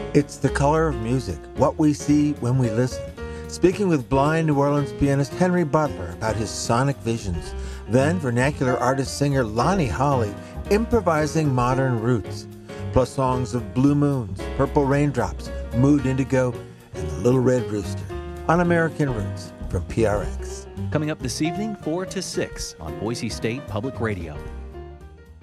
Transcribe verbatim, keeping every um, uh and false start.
It's the color of music, what we see when we listen. Speaking with blind New Orleans pianist Henry Butler about his sonic visions. Then vernacular artist-singer Lonnie Holley improvising modern roots. Plus songs of Blue Moons, Purple Raindrops, Mood Indigo, and The Little Red Rooster on American Roots from P R X. Coming up this evening, four to six on Boise State Public Radio.